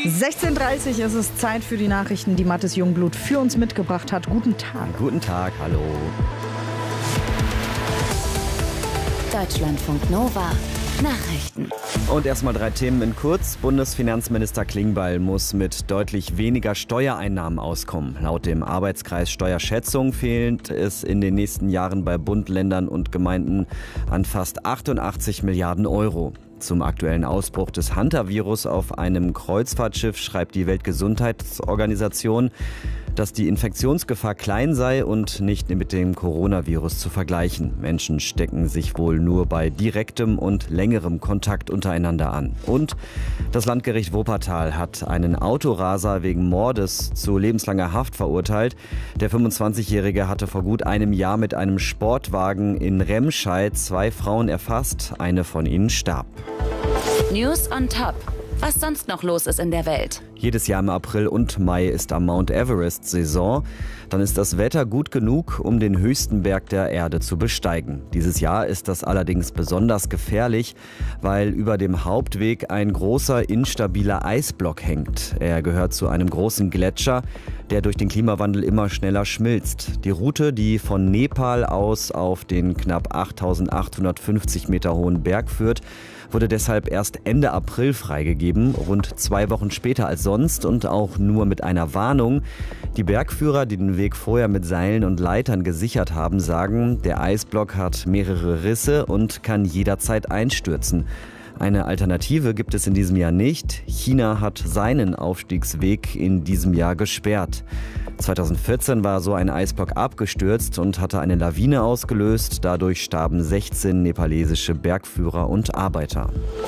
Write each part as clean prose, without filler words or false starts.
16:30 ist es Zeit für die Nachrichten, die Mathis Jungblut für uns mitgebracht hat. Guten Tag. Guten Tag, hallo. Deutschlandfunk Nova. Nachrichten. Und erstmal 3 Themen in kurz. Bundesfinanzminister Klingbeil muss mit deutlich weniger Steuereinnahmen auskommen. Laut dem Arbeitskreis Steuerschätzung fehlt es in den nächsten Jahren bei Bund, Ländern und Gemeinden an fast 88 Milliarden Euro. Zum aktuellen Ausbruch des Hantavirus auf einem Kreuzfahrtschiff schreibt die Weltgesundheitsorganisation, dass die Infektionsgefahr klein sei und nicht mit dem Coronavirus zu vergleichen. Menschen stecken sich wohl nur bei direktem und längerem Kontakt untereinander an. Und das Landgericht Wuppertal hat einen Autoraser wegen Mordes zu lebenslanger Haft verurteilt. Der 25-Jährige hatte vor gut einem Jahr mit einem Sportwagen in Remscheid 2 Frauen erfasst. Eine von ihnen starb. News on Top. Was sonst noch los ist in der Welt. Jedes Jahr im April und Mai ist am Mount Everest Saison. Dann ist das Wetter gut genug, um den höchsten Berg der Erde zu besteigen. Dieses Jahr ist das allerdings besonders gefährlich, weil über dem Hauptweg ein großer, instabiler Eisblock hängt. Er gehört zu einem großen Gletscher, der durch den Klimawandel immer schneller schmilzt. Die Route, die von Nepal aus auf den knapp 8.850 Meter hohen Berg führt, wurde deshalb erst Ende April freigegeben, rund 2 Wochen später als sonst und auch nur mit einer Warnung. Die Bergführer, die den Weg vorher mit Seilen und Leitern gesichert haben, sagen, der Eisblock hat mehrere Risse und kann jederzeit einstürzen. Eine Alternative gibt es in diesem Jahr nicht. China hat seinen Aufstiegsweg in diesem Jahr gesperrt. 2014 war so ein Eisblock abgestürzt und hatte eine Lawine ausgelöst. Dadurch starben 16 nepalesische Bergführer und Arbeiter.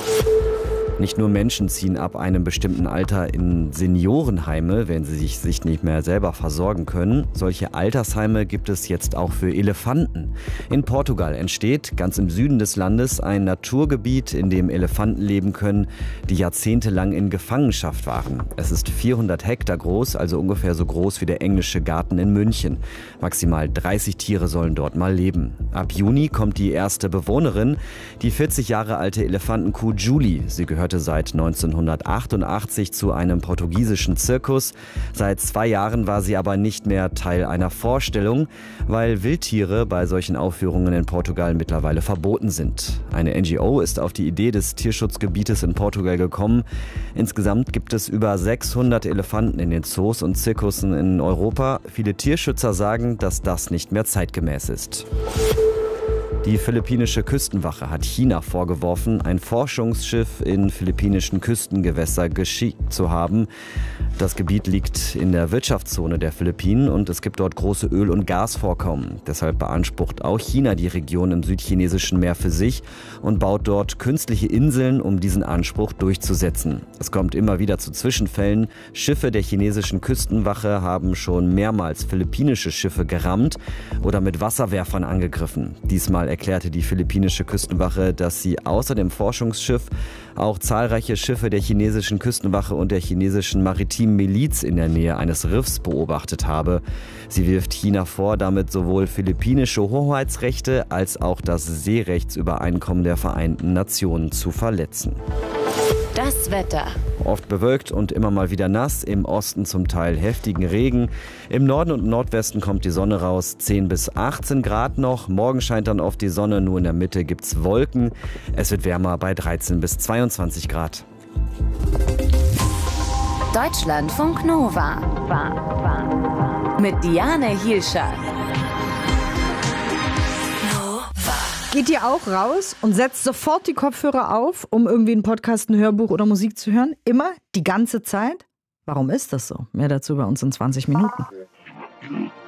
Nicht nur Menschen ziehen ab einem bestimmten Alter in Seniorenheime, wenn sie sich nicht mehr selber versorgen können. Solche Altersheime gibt es jetzt auch für Elefanten. In Portugal entsteht ganz im Süden des Landes ein Naturgebiet, in dem Elefanten leben können, die jahrzehntelang in Gefangenschaft waren. Es ist 400 Hektar groß, also ungefähr so groß wie der englische Garten in München. Maximal 30 Tiere sollen dort mal leben. Ab Juni kommt die erste Bewohnerin, die 40 Jahre alte Elefantenkuh Julie. Sie gehörte seit 1988 zu einem portugiesischen Zirkus. Seit 2 Jahren war sie aber nicht mehr Teil einer Vorstellung, weil Wildtiere bei solchen Aufführungen in Portugal mittlerweile verboten sind. Eine NGO ist auf die Idee des Tierschutzgebietes in Portugal gekommen. Insgesamt gibt es über 600 Elefanten in den Zoos und Zirkussen in Europa. Viele Tierschützer sagen, dass das nicht mehr zeitgemäß ist. Die philippinische Küstenwache hat China vorgeworfen, ein Forschungsschiff in philippinischen Küstengewässer geschickt zu haben. Das Gebiet liegt in der Wirtschaftszone der Philippinen und es gibt dort große Öl- und Gasvorkommen. Deshalb beansprucht auch China die Region im südchinesischen Meer für sich und baut dort künstliche Inseln, um diesen Anspruch durchzusetzen. Es kommt immer wieder zu Zwischenfällen. Schiffe der chinesischen Küstenwache haben schon mehrmals philippinische Schiffe gerammt oder mit Wasserwerfern angegriffen. Diesmal erklärte die philippinische Küstenwache, dass sie außer dem Forschungsschiff auch zahlreiche Schiffe der chinesischen Küstenwache und der chinesischen maritimen Miliz in der Nähe eines Riffs beobachtet habe. Sie wirft China vor, damit sowohl philippinische Hoheitsrechte als auch das Seerechtsübereinkommen der Vereinten Nationen zu verletzen. Das Wetter. Oft bewölkt und immer mal wieder nass, im Osten zum Teil heftigen Regen. Im Norden und Nordwesten kommt die Sonne raus, 10 bis 18 Grad noch. Morgen scheint dann oft die Sonne, nur in der Mitte gibt's Wolken. Es wird wärmer bei 13 bis 22 Grad. Deutschlandfunk Nova. Mit Diane Hielscher. Geht ihr auch raus und setzt sofort die Kopfhörer auf, um irgendwie einen Podcast, ein Hörbuch oder Musik zu hören? Immer? Die ganze Zeit? Warum ist das so? Mehr dazu bei uns in 20 Minuten.